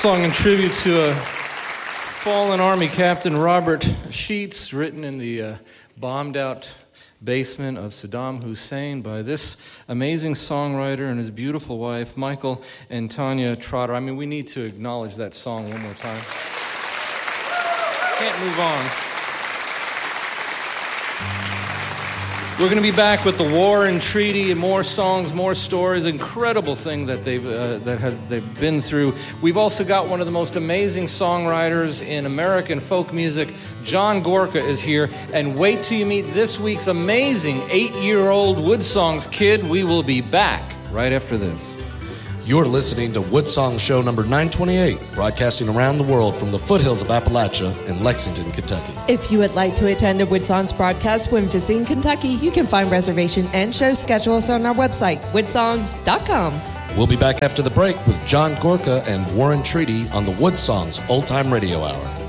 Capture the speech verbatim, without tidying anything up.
Song in tribute to a fallen Army Captain, Robert Sheets, written in the uh, bombed-out basement of Saddam Hussein by this amazing songwriter and his beautiful wife, Michael and Tanya Trotter. I mean, we need to acknowledge that song one more time. Can't move on. We're going to be back with the War and Treaty and more songs, more stories. Incredible thing that they've uh, that has they've been through. We've also got one of the most amazing songwriters in American folk music. John Gorka is here, and wait till you meet this week's amazing eight-year-old Wood Songs kid. We will be back right after this. You're listening to Wood Song Show number nine twenty-eight, broadcasting around the world from the foothills of Appalachia in Lexington, Kentucky. If you would like to attend a Wood Songs broadcast when visiting Kentucky, you can find reservation and show schedules on our website, wood songs dot com. We'll be back after the break with John Gorka and War and Treaty on the Wood Songs Old Time Radio Hour.